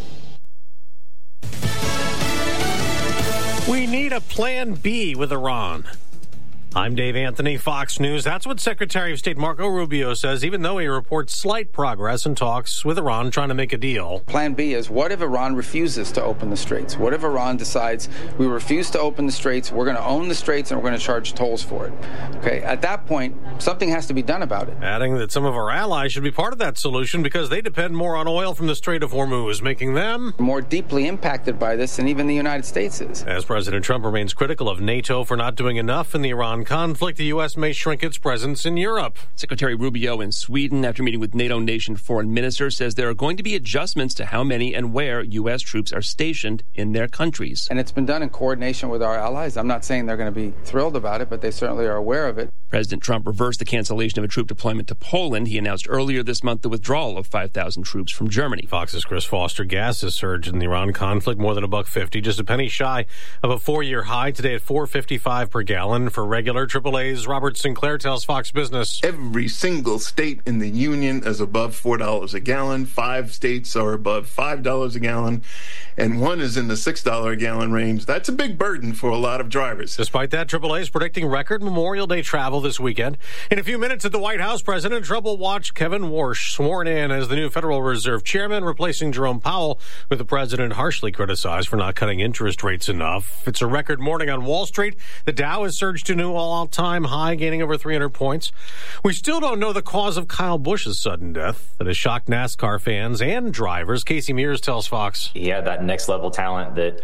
We need a plan B with Iran. I'm Dave Anthony, Fox News. That's what Secretary of State Marco Rubio says, even though he reports slight progress in talks with Iran trying to make a deal. Plan B is, what if Iran refuses to open the straits? What if Iran decides, we refuse to open the straits, we're going to own the straits, and we're going to charge tolls for it? Okay, at that point, something has to be done about it. Adding that some of our allies should be part of that solution because they depend more on oil from the Strait of Hormuz, making them more deeply impacted by this than even the United States is. As President Trump remains critical of NATO for not doing enough in the Iran conflict, the U.S. may shrink its presence in Europe. Secretary Rubio in Sweden, after meeting with NATO nation foreign minister, says there are going to be adjustments to how many and where U.S. troops are stationed in their countries. And it's been done in coordination with our allies. I'm not saying they're going to be thrilled about it, but they certainly are aware of it. President Trump reversed the cancellation of a troop deployment to Poland. He announced earlier this month the withdrawal of 5,000 troops from Germany. Fox's Chris Foster. Gas has surged in the Iran conflict more than $1.50, just a penny shy of a 4-year high today at $4.55 per gallon. For regular AAA's Robert Sinclair tells Fox Business. Every single state in the union is above $4 a gallon. 5 states are above $5 a gallon, and 1 is in the $6 a gallon range. That's a big burden for a lot of drivers. Despite that, AAA is predicting record Memorial Day travel this weekend. In a few minutes at the White House, President Trump will watch Kevin Warsh sworn in as the new Federal Reserve Chairman, replacing Jerome Powell, who the president harshly criticized for not cutting interest rates enough. It's a record morning on Wall Street. The Dow has surged to a new all-time high, gaining over 300 points. We still don't know the cause of Kyle Busch's sudden death that has shocked NASCAR fans and drivers. Casey Mears tells Fox. He had that next-level talent that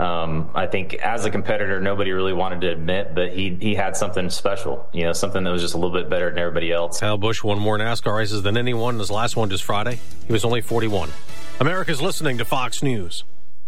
I think as a competitor nobody really wanted to admit, but he had something special, something that was just a little bit better than everybody else. Kyle Busch won more NASCAR races than anyone in his last one just Friday. He was only 41. America's listening to Fox News.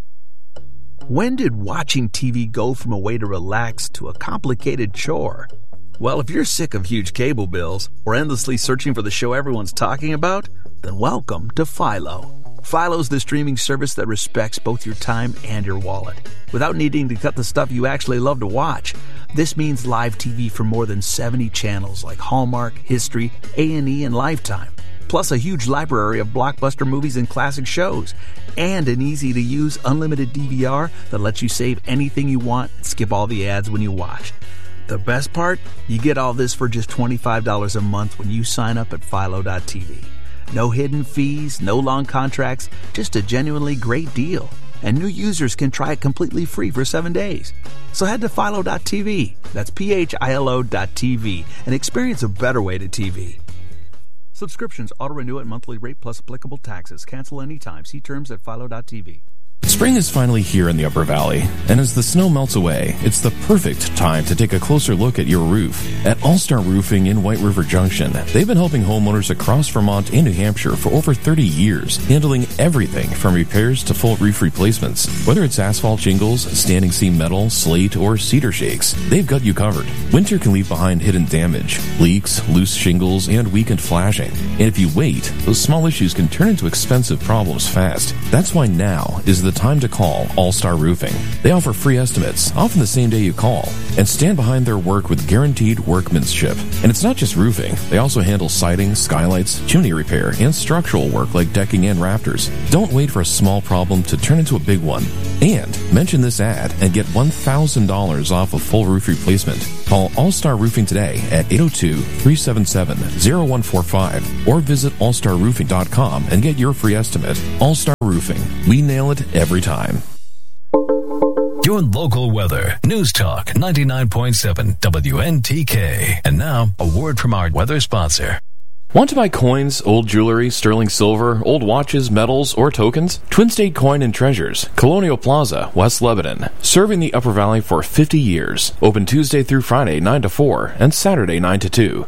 When did watching TV go from a way to relax to a complicated chore? Well, if you're sick of huge cable bills or endlessly searching for the show everyone's talking about, then welcome to Philo. Philo's the streaming service that respects both your time and your wallet, without needing to cut the stuff you actually love to watch. This means live TV for more than 70 channels like Hallmark, History, A&E, and Lifetime, plus a huge library of blockbuster movies and classic shows, and an easy-to-use unlimited DVR that lets you save anything you want and skip all the ads when you watch. The best part? You get all this for just $25 a month when you sign up at Philo.tv. No hidden fees, no long contracts, just a genuinely great deal. And new users can try it completely free for 7 days. So head to Philo.tv, that's PHILO.tv, and experience a better way to TV. Subscriptions auto-renew at monthly rate plus applicable taxes. Cancel anytime. See terms at Philo.tv. Spring is finally here in the Upper Valley, and as the snow melts away, it's the perfect time to take a closer look at your roof. At All-Star Roofing in White River Junction, they've been helping homeowners across Vermont and New Hampshire for over 30 years, handling everything from repairs to full roof replacements. Whether it's asphalt shingles, standing seam metal, slate, or cedar shakes, they've got you covered. Winter can leave behind hidden damage, leaks, loose shingles, and weakened flashing. And if you wait, those small issues can turn into expensive problems fast. That's why now is the the time to call All-Star Roofing. They offer free estimates, often the same day you call, and stand behind their work with guaranteed workmanship. And it's not just roofing. They also handle siding, skylights, chimney repair, and structural work like decking and rafters. Don't wait for a small problem to turn into a big one. And mention this ad and get $1,000 off a full roof replacement. Call All-Star Roofing today at 802-377-0145 or visit allstarroofing.com and get your free estimate. All-Star Roofing. We nail it every time. Your local weather. News Talk 99.7 WNTK. And now, a word from our weather sponsor. Want to buy coins, old jewelry, sterling silver, old watches, medals, or tokens? Twin State Coin and Treasures, Colonial Plaza, West Lebanon. Serving the Upper Valley for 50 years. Open Tuesday through Friday 9 to 4 and Saturday 9 to 2.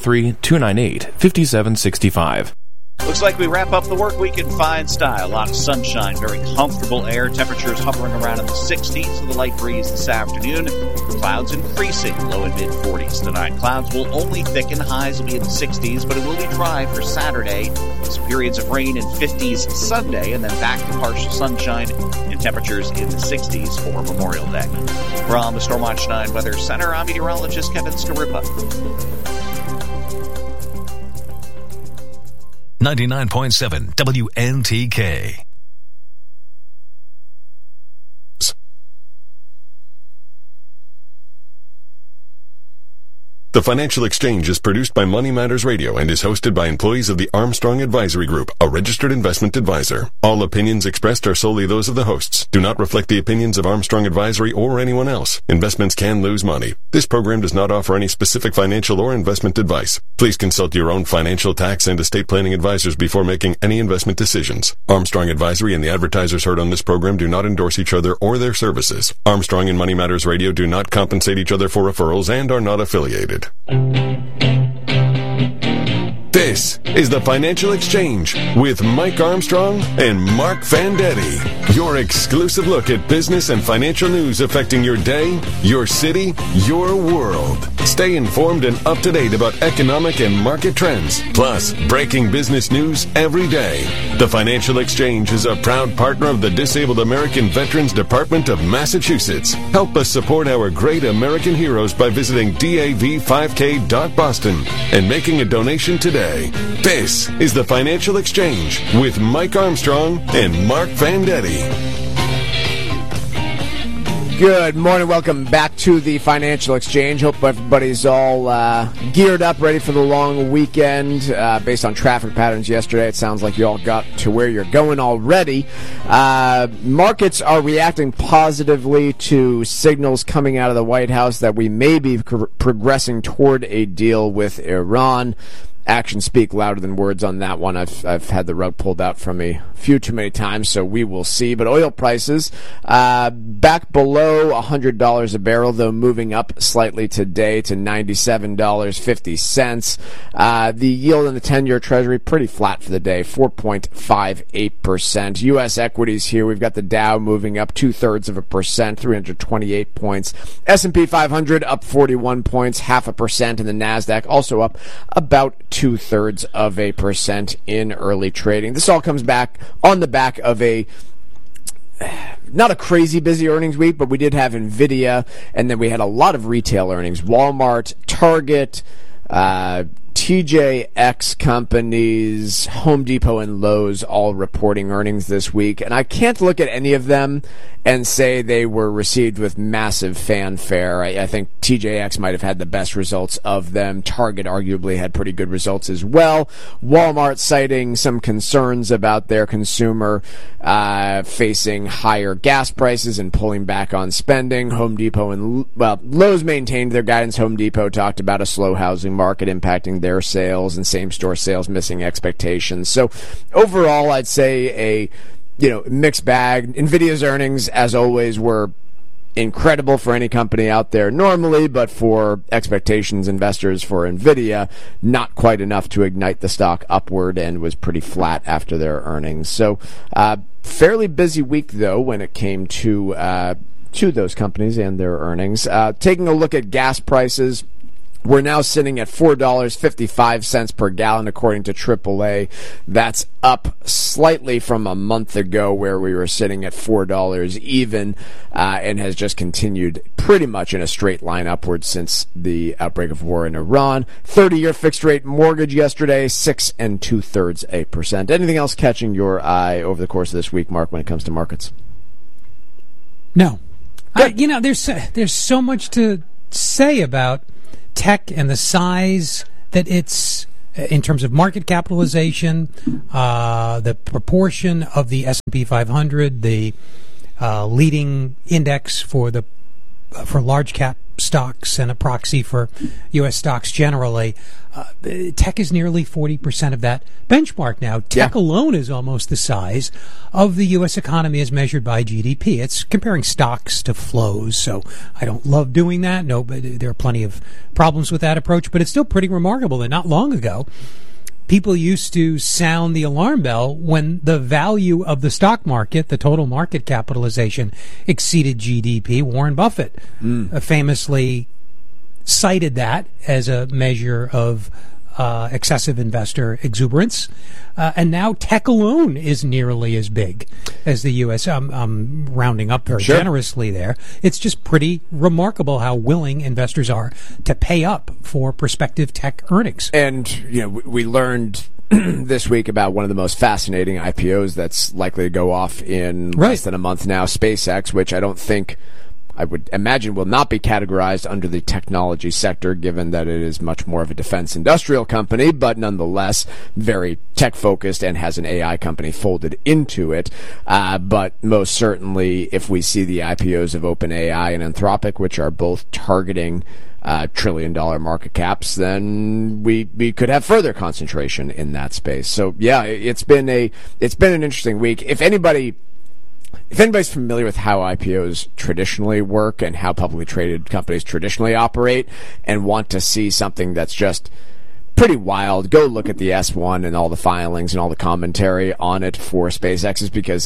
603-298-5765. Looks like we wrap up the work week in fine style. A lot of sunshine, very comfortable air. Temperatures hovering around in the 60s with a light breeze this afternoon. Clouds increasing, low and mid-40s tonight. Clouds will only thicken. Highs will be in the 60s, but it will be dry for Saturday. Some periods of rain in 50s Sunday, and then back to partial sunshine and temperatures in the 60s for Memorial Day. From the Stormwatch 9 Weather Center, I'm meteorologist Kevin Scarippa. 99.7 WNTK. The Financial Exchange is produced by Money Matters Radio and is hosted by employees of the Armstrong Advisory Group, a registered investment advisor. All opinions expressed are solely those of the hosts. Do not reflect the opinions of Armstrong Advisory or anyone else. Investments can lose money. This program does not offer any specific financial or investment advice. Please consult your own financial, tax, and estate planning advisors before making any investment decisions. Armstrong Advisory and the advertisers heard on this program do not endorse each other or their services. Armstrong and Money Matters Radio do not compensate each other for referrals and are not affiliated. This is the Financial Exchange with Mike Armstrong and Mark Vendetti. Your exclusive look at business and financial news affecting your day, your city, your world. Stay informed and up to date about economic and market trends, plus breaking business news every day. The Financial Exchange is a proud partner of the Disabled American Veterans Department of Massachusetts. Help us support our great American heroes by visiting dav5k.boston and making a donation today. This is the Financial Exchange with Mike Armstrong and Mark Vendetti. Good morning. Welcome back to the Financial Exchange. Hope everybody's all geared up, ready for the long weekend. Based on traffic patterns yesterday, it sounds like you all got to where you're going already. Markets are reacting positively to signals coming out of the White House that we may be progressing toward a deal with Iran. Actions speak louder than words on that one. I've had the rug pulled out from me a few too many times, so we will see. But oil prices back below $100 a barrel, though moving up slightly today to $97.50. The yield in the 10-year Treasury pretty flat for the day, 4.58%. U.S. equities here, we've got the Dow moving up 0.2%, 328 points. S&P 500 up 41 points, 0.5%, and the NASDAQ also up about 0.2% in early trading. This all comes back on the back of not a crazy busy earnings week, but we did have NVIDIA, and then we had a lot of retail earnings. Walmart, Target, TJX companies, Home Depot, and Lowe's all reporting earnings this week. And I can't look at any of them and say they were received with massive fanfare. I think TJX might have had the best results of them. Target arguably had pretty good results as well. Walmart citing some concerns about their consumer facing higher gas prices and pulling back on spending. Home Depot and Lowe's maintained their guidance. Home Depot talked about a slow housing market impacting their sales and same-store sales missing expectations. So overall, I'd say a mixed bag. NVIDIA's earnings, as always, were incredible for any company out there normally, but for expectations investors for NVIDIA, not quite enough to ignite the stock upward and was pretty flat after their earnings. So fairly busy week, though, when it came to those companies and their earnings. Taking a look at gas prices, We're now sitting at $4.55 per gallon, according to AAA. That's up slightly from a month ago where we were sitting at $4 even, and has just continued pretty much in a straight line upwards since the outbreak of war in Iran. 30-year fixed-rate mortgage yesterday, 6 2/3%. Anything else catching your eye over the course of this week, Mark, when it comes to markets? No. There's so much to say about tech and the size that it's in terms of market capitalization, the proportion of the S&P 500, the leading index for large cap stocks and a proxy for U.S. stocks generally. Tech is nearly 40% of that benchmark now. Tech alone is almost the size of the U.S. economy as measured by GDP. It's comparing stocks to flows, so I don't love doing that. No, but there are plenty of problems with that approach, but it's still pretty remarkable that not long ago, people used to sound the alarm bell when the value of the stock market, the total market capitalization, exceeded GDP. Warren Buffett famously cited that as a measure of excessive investor exuberance. And now tech alone is nearly as big as the U.S. I'm rounding up very generously there. It's just pretty remarkable how willing investors are to pay up for prospective tech earnings. And, we learned this week about one of the most fascinating IPOs that's likely to go off in less than a month now, SpaceX, which I would imagine will not be categorized under the technology sector, given that it is much more of a defense industrial company, but nonetheless very tech-focused and has an AI company folded into it. But most certainly, if we see the IPOs of OpenAI and Anthropic, which are both targeting trillion-dollar market caps, then we could have further concentration in that space. So, yeah, it's been an interesting week. If anybody's familiar with how IPOs traditionally work and how publicly traded companies traditionally operate and want to see something that's just pretty wild, go look at the S1 and all the filings and all the commentary on it for SpaceX, because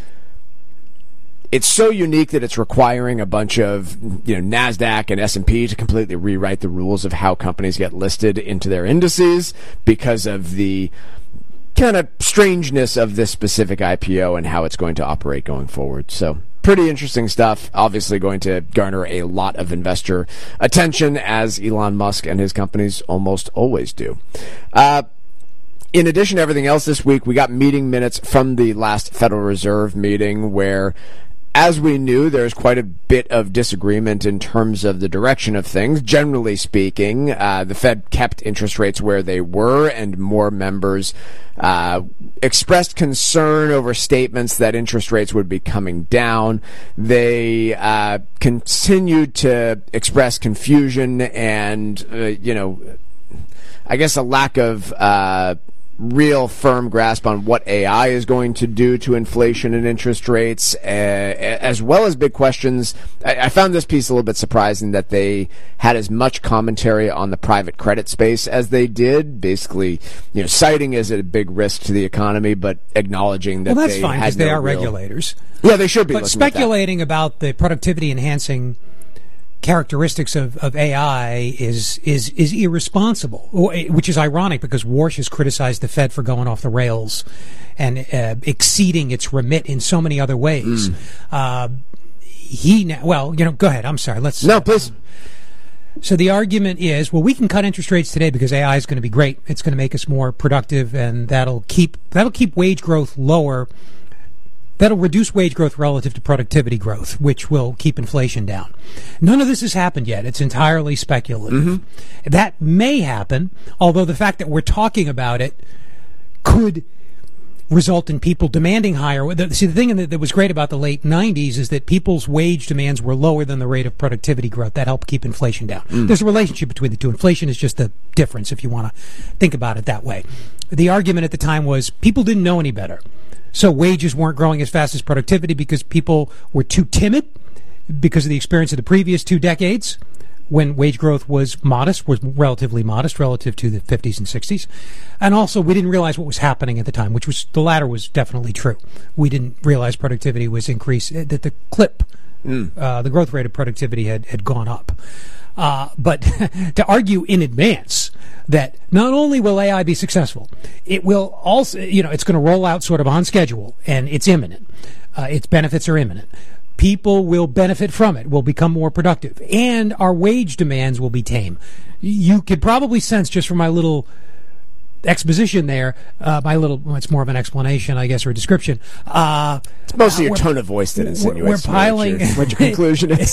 it's so unique that it's requiring a bunch of NASDAQ and S&P to completely rewrite the rules of how companies get listed into their indices because of the kind of strangeness of this specific IPO and how it's going to operate going forward. So pretty interesting stuff. Obviously going to garner a lot of investor attention, as Elon Musk and his companies almost always do. In addition to everything else this week, we got meeting minutes from the last Federal Reserve meeting where, as we knew, there's quite a bit of disagreement in terms of the direction of things. Generally speaking, the Fed kept interest rates where they were, and more members expressed concern over statements that interest rates would be coming down. They continued to express confusion and, I guess a lack of real firm grasp on what AI is going to do to inflation and interest rates, as well as big questions. I found this piece a little bit surprising that they had as much commentary on the private credit space as they did, basically, citing as a big risk to the economy, but acknowledging that that's fine because they are regulators. Yeah, they should be. But speculating about the productivity enhancing characteristics of AI is irresponsible, which is ironic because Warsh has criticized the Fed for going off the rails and exceeding its remit in so many other ways. Go ahead. I'm sorry. No, please. So the argument is, well, we can cut interest rates today because AI is going to be great. It's going to make us more productive, and that'll keep wage growth lower. That'll reduce wage growth relative to productivity growth, which will keep inflation down. None of this has happened yet. It's entirely speculative. That may happen, although the fact that we're talking about it could result in people demanding higher. See, the thing that was great about the late 90s is that people's wage demands were lower than the rate of productivity growth. That helped keep inflation down. There's a relationship between the two. Inflation is just the difference, if you want to think about it that way. The argument at the time was people didn't know any better. So wages weren't growing as fast as productivity because people were too timid because of the experience of the previous 2 decades when wage growth was relatively modest relative to the 50s and 60s. And also we didn't realize what was happening at the time, which was the latter was definitely true. We didn't realize productivity was increased, that the clip The growth rate of productivity had gone up. But to argue in advance that not only will AI be successful, it will also, it's going to roll out sort of on schedule, and it's imminent. Its benefits are imminent. People will benefit from it, will become more productive, and our wage demands will be tame. You could probably sense just from my little exposition there, it's more of an explanation, I guess, or a description. It's mostly your tone of voice that insinuates we're piling what your conclusion is.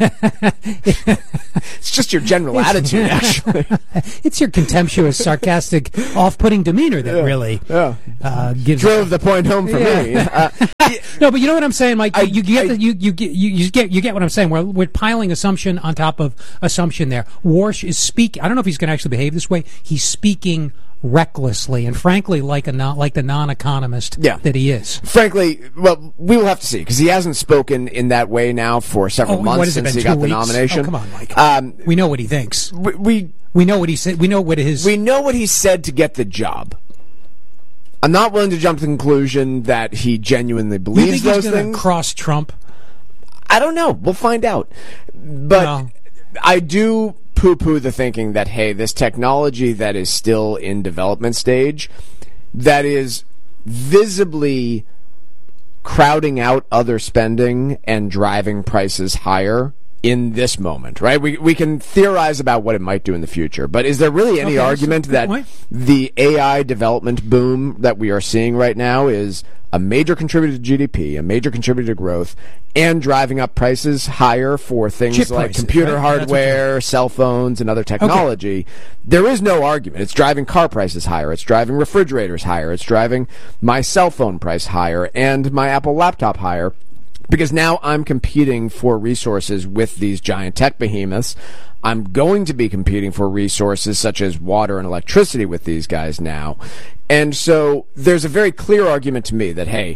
It's just your general attitude, actually. It's your contemptuous, sarcastic, off-putting demeanor that really drove the point home for me. No, but you know what I'm saying, Mike. You get what I'm saying. We're piling assumption on top of assumption there. Warsh is speaking. I don't know if he's going to actually behave this way. He's speaking recklessly and frankly like the non-economist that he is. Frankly, well, we will have to see, because he hasn't spoken in that way now for several months since he got the nomination. Oh, come on, Mike. We know what he thinks. We know what he said. We know what he said to get the job. I'm not willing to jump to the conclusion that he genuinely believes those things. Cross Trump? I don't know. We'll find out. But I do poo-poo the thinking that, hey, this technology that is still in development stage, that is visibly crowding out other spending and driving prices higher in this moment, right? We can theorize about what it might do in the future, but is there really any argument that the AI development boom that we are seeing right now is a major contributor to GDP, a major contributor to growth, and driving up prices higher for things chip like prices, computer right? hardware, cell phones, and other technology? There is no argument. It's driving car prices higher. It's driving refrigerators higher. It's driving my cell phone price higher and my Apple laptop higher, because now I'm competing for resources with these giant tech behemoths. I'm going to be competing for resources such as water and electricity with these guys now. And so there's a very clear argument to me that, hey,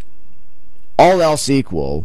all else equal,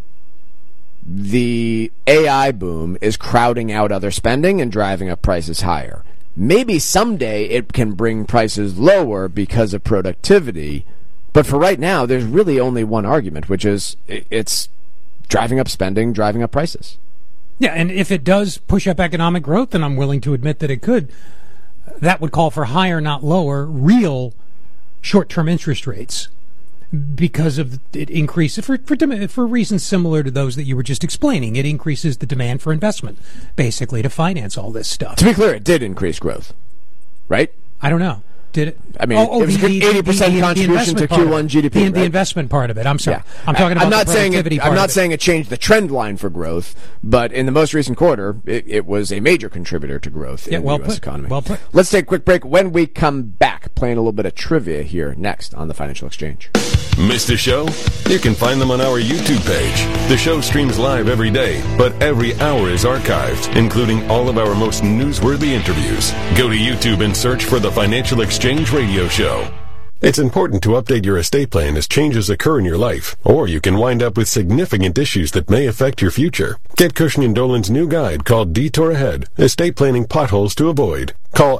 the AI boom is crowding out other spending and driving up prices higher. Maybe someday it can bring prices lower because of productivity, but for right now, there's really only one argument, which is it's driving up spending, driving up prices. Yeah, and if it does push up economic growth, and I'm willing to admit that it could, that would call for higher, not lower, real short-term interest rates, because of it increases for reasons similar to those that you were just explaining. It increases the demand for investment, basically, to finance all this stuff. To be clear, it did increase growth, right? I don't know. Did it? I mean, it was 80% contribution to Q1 GDP. The investment part of it. I'm sorry. I'm talking about the productivity part. I'm not saying it changed the trend line for growth, but in the most recent quarter, it was a major contributor to growth in the U.S. economy. Well put. Let's take a quick break. When we come back, playing a little bit of trivia here next on the Financial Exchange. Missed a show? You can find them on our YouTube page. The show streams live every day, but every hour is archived, including all of our most newsworthy interviews. Go to YouTube and search for the Financial Exchange Radio Show. It's important to update your estate plan as changes occur in your life, or you can wind up with significant issues that may affect your future. Get Cushing & Dolan's new guide called Detour Ahead, Estate Planning Potholes to Avoid. Call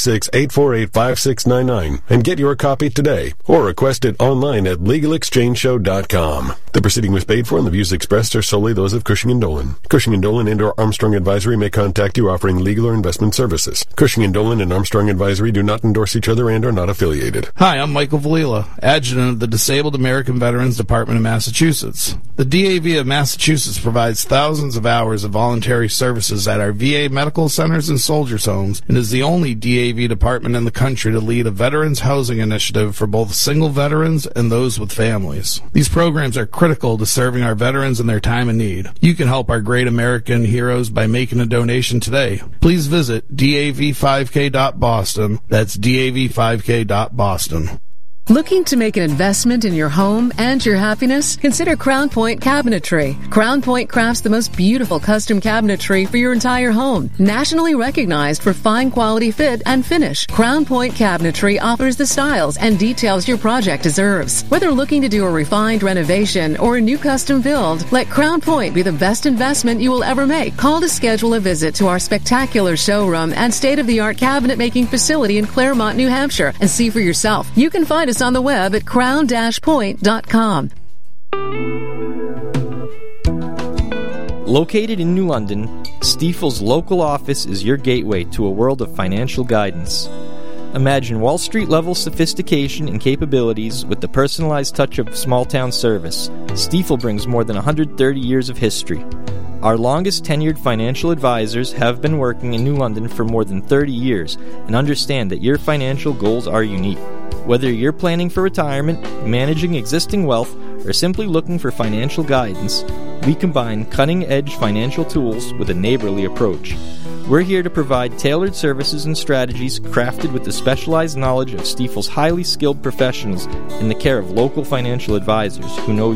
866-848-5699 and get your copy today, or request it online at LegalExchangeShow.com. The proceeding was paid for and the views expressed are solely those of Cushing & Dolan. Cushing & Dolan and/or Armstrong Advisory may contact you offering legal or investment services. Cushing & Dolan and Armstrong Advisory do not endorse each other and are not affiliated. Hi, I'm Michael Valila, Adjutant of the Disabled American Veterans Department of Massachusetts. The DAV of Massachusetts provides thousands of hours of voluntary services at our VA medical centers and soldiers' homes, and is the only DAV department in the country to lead a veterans housing initiative for both single veterans and those with families. These programs are critical to serving our veterans in their time of need. You can help our great American heroes by making a donation today. Please visit dav5k.boston. That's dav5k.boston. Looking to make an investment in your home and your happiness? Consider Crown Point Cabinetry. Crown Point crafts the most beautiful custom cabinetry for your entire home. Nationally recognized for fine quality fit and finish, Crown Point Cabinetry offers the styles and details your project deserves. Whether looking to do a refined renovation or a new custom build, let Crown Point be the best investment you will ever make. Call to schedule a visit to our spectacular showroom and state-of-the-art cabinet making facility in Claremont, New Hampshire, and see for yourself. You can find us on the web at crown-point.com. Located in New London, Stifel's local office is your gateway to a world of financial guidance. Imagine Wall Street-level sophistication and capabilities with the personalized touch of small-town service. Stifel brings more than 130 years of history. Our longest-tenured financial advisors have been working in New London for more than 30 years and understand that your financial goals are unique. Whether you're planning for retirement, managing existing wealth, or simply looking for financial guidance, we combine cutting-edge financial tools with a neighborly approach. We're here to provide tailored services and strategies crafted with the specialized knowledge of Stifel's highly skilled professionals in the care of local financial advisors who know